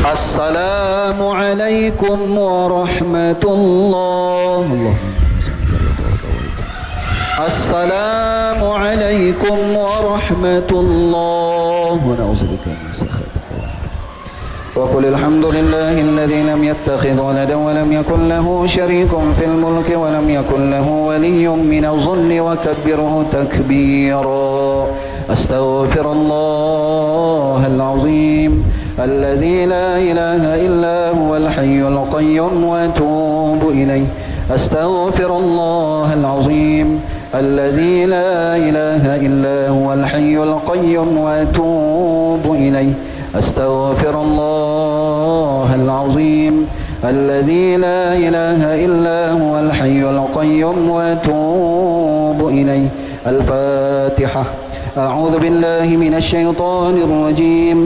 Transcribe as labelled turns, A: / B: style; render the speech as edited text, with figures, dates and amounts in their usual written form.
A: السلام عليكم ورحمة الله. السلام عليكم ورحمة الله. ونعوذ بك من سخطك. وقل الحمد لله الذي لم يتخذ ولدا ولم يكن له شريك في الملك ولم يكن له ولي من الظل وكبره تكبيرا. أستغفر الله العظيم الذي لا إله إلا هو الحي القيوم وأتوب إليه. أستغفر الله العظيم الذي لا إله إلا هو الحي القيوم وأتوب إليه. أستغفر الله العظيم الذي لا إله إلا هو الحي القيوم وأتوب إليه. الفاتحة. أعوذ بالله من الشيطان الرجيم.